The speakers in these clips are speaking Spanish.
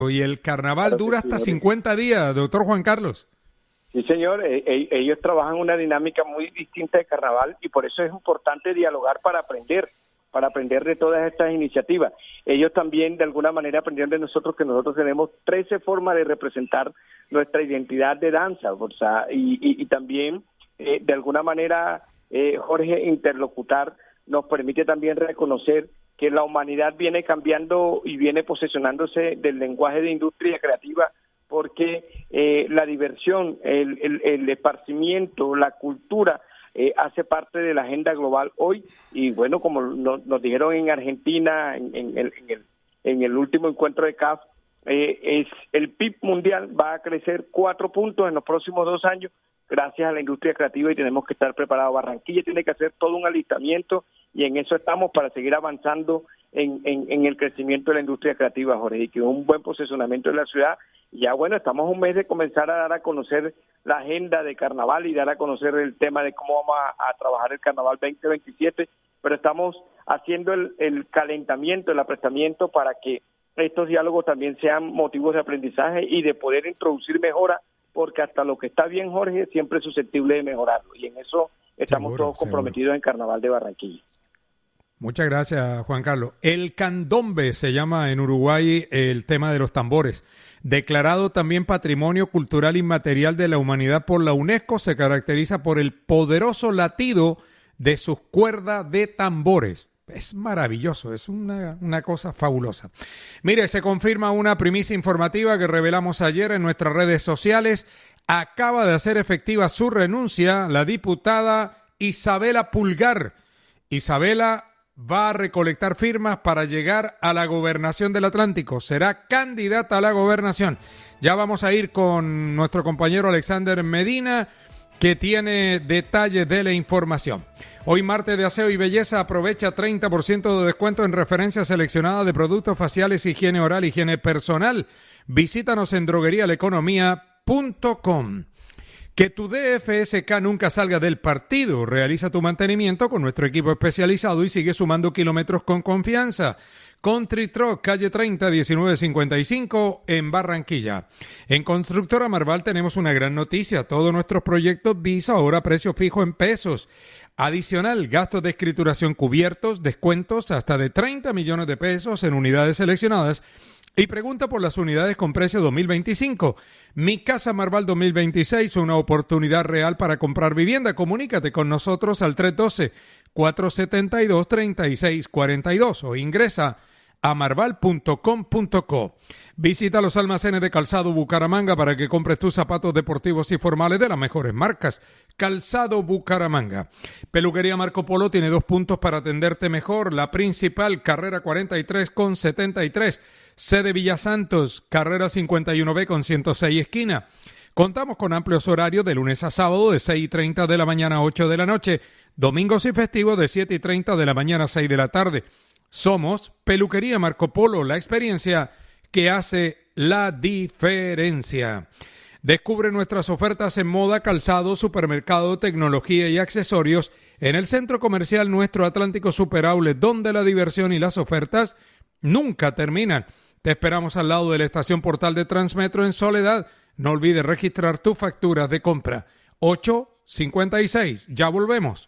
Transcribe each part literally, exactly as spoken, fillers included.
Y el carnaval Claro que dura sí, hasta Jorge. cincuenta días, doctor Juan Carlos. Sí, señor, eh, eh, ellos trabajan una dinámica muy distinta de carnaval y por eso es importante dialogar para aprender, para aprender de todas estas iniciativas. Ellos también de alguna manera aprendieron de nosotros que nosotros tenemos trece formas de representar nuestra identidad de danza, o sea, y, y, y también eh, de alguna manera, eh, Jorge, interlocutar nos permite también reconocer que la humanidad viene cambiando y viene posesionándose del lenguaje de industria creativa, porque eh, la diversión, el, el, el esparcimiento, la cultura eh, hace parte de la agenda global hoy. Y bueno, como no, nos dijeron en Argentina en, en, el, en, el, en el último encuentro de C A F, eh, es el P I B mundial va a crecer cuatro puntos en los próximos dos años gracias a la industria creativa y tenemos que estar preparados. Barranquilla tiene que hacer todo un alistamiento y en eso estamos para seguir avanzando en, en, en el crecimiento de la industria creativa, Jorge, y que un buen posicionamiento de la ciudad. Y ya bueno, estamos a un mes de comenzar a dar a conocer la agenda de carnaval y dar a conocer el tema de cómo vamos a, a trabajar el carnaval veinte veintisiete, pero estamos haciendo el, el calentamiento, el aprestamiento para que estos diálogos también sean motivos de aprendizaje y de poder introducir mejora, porque hasta lo que está bien, Jorge, siempre es susceptible de mejorarlo, y en eso estamos Seguro, todos comprometidos seguro. En Carnaval de Barranquilla. Muchas gracias, Juan Carlos. El candombe se llama en Uruguay el tema de los tambores. Declarado también Patrimonio Cultural Inmaterial de la Humanidad por la UNESCO, se caracteriza por el poderoso latido de sus cuerdas de tambores. Es maravilloso, es una, una cosa fabulosa. Mire, se confirma una primicia informativa que revelamos ayer en nuestras redes sociales. Acaba de hacer efectiva su renuncia la diputada Isabela Pulgar. Isabela va a recolectar firmas para llegar a la gobernación del Atlántico. Será candidata a la gobernación. Ya vamos a ir con nuestro compañero Alexander Medina, que tiene detalles de la información. Hoy martes de aseo y belleza, aprovecha treinta por ciento de descuento en referencias seleccionadas de productos faciales, higiene oral, higiene personal. Visítanos en droguería la economía punto com. Que tu D F S K nunca salga del partido. Realiza tu mantenimiento con nuestro equipo especializado y sigue sumando kilómetros con confianza. Country Truck, calle treinta, diecinueve cincuenta y cinco, en Barranquilla. En Constructora Marval tenemos una gran noticia. Todos nuestros proyectos Visa ahora a precio fijo en pesos. Adicional, gastos de escrituración cubiertos, descuentos hasta de treinta millones de pesos en unidades seleccionadas. Y pregunta por las unidades con precio dos mil veinticinco. Mi Casa Marval dos mil veintiséis, una oportunidad real para comprar vivienda. Comunícate con nosotros al tres uno dos, cuatro siete dos, tres seis cuatro dos o ingresa a marval punto com punto co. Visita los almacenes de Calzado Bucaramanga para que compres tus zapatos deportivos y formales de las mejores marcas. Calzado Bucaramanga. Peluquería Marco Polo tiene dos puntos para atenderte mejor. La principal, carrera cuarenta y tres con setenta y tres. Sede Villa Santos, carrera cincuenta y uno B con ciento seis esquina. Contamos con amplios horarios de lunes a sábado de seis y treinta de la mañana a ocho de la noche. Domingos y festivos de siete y treinta de la mañana a seis de la tarde. Somos Peluquería Marco Polo, la experiencia que hace la diferencia. Descubre nuestras ofertas en moda, calzado, supermercado, tecnología y accesorios en el Centro Comercial Nuestro Atlántico Super Outlet, donde la diversión y las ofertas nunca terminan. Te esperamos al lado de la estación Portal de Transmetro en Soledad. No olvides registrar tus facturas de compra. ocho cincuenta y seis. Ya volvemos.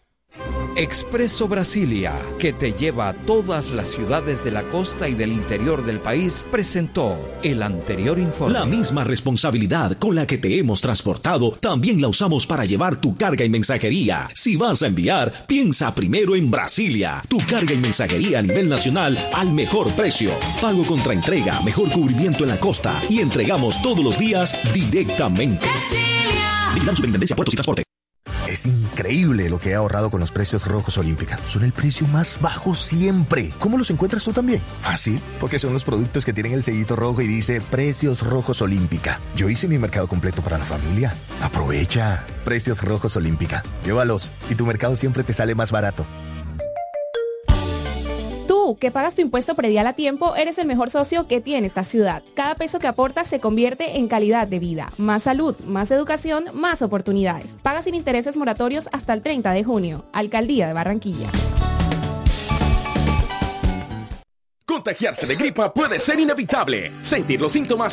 Expreso Brasilia, que te lleva a todas las ciudades de la costa y del interior del país, presentó el anterior informe. La misma responsabilidad con la que te hemos transportado, también la usamos para llevar tu carga y mensajería. Si vas a enviar, piensa primero en Brasilia. Tu carga y mensajería a nivel nacional al mejor precio. Pago contra entrega, mejor cubrimiento en la costa y entregamos todos los días directamente. Brasilia. Vigilamos Superintendencia, Puertos y Transporte. Es increíble lo que he ahorrado con los precios rojos Olímpica. Son el precio más bajo siempre. ¿Cómo los encuentras tú también? Fácil, porque son los productos que tienen el sellito rojo y dice Precios Rojos Olímpica. Yo hice mi mercado completo para la familia. Aprovecha. Precios Rojos Olímpica. Llévalos y tu mercado siempre te sale más barato. Tú, que pagas tu impuesto predial a tiempo, eres el mejor socio que tiene esta ciudad. Cada peso que aportas se convierte en calidad de vida. Más salud, más educación, más oportunidades. Paga sin intereses moratorios hasta el treinta de junio. Alcaldía de Barranquilla. Con Contagiarse de gripa puede ser inevitable. Sentir los síntomas